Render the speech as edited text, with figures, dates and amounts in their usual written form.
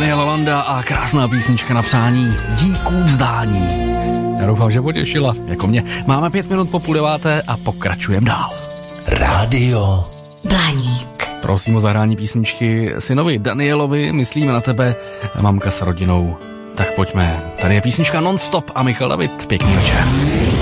Daniela Landa a krásná písnička na přání díků vzdání. Já doufám, že potěšila, jako mě. Máme 5 minut po 8:30 a pokračujeme dál. Rádio Blaník. Prosím o zahrání písničky synovi Danielovi, myslíme na tebe, mamka s rodinou. Tak pojďme, tady je písnička Non-stop a Michal David, pěkný večer.